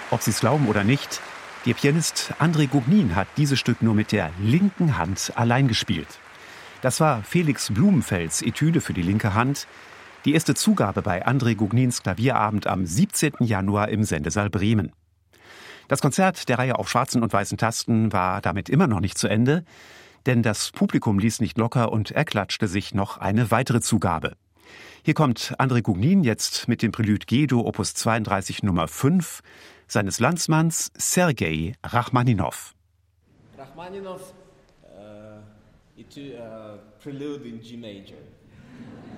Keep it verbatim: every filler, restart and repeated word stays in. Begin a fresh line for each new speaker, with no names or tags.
Ob Sie es glauben oder nicht, der Pianist André Gougnin hat dieses Stück nur mit der linken Hand allein gespielt. Das war Felix Blumenfelds Etüde für die linke Hand, die erste Zugabe bei André Gougnins Klavierabend am siebzehnten Januar im Sendesaal Bremen. Das Konzert der Reihe auf schwarzen und weißen Tasten war damit immer noch nicht zu Ende, denn das Publikum ließ nicht locker und erklatschte sich noch eine weitere Zugabe. Hier kommt André Gougnin jetzt mit dem Prelude G-Dur Opus zweiunddreißig Nummer fünf seines Landsmanns Sergei Rachmaninow.
Rachmaninow, uh, it, uh, Prelude in G Major.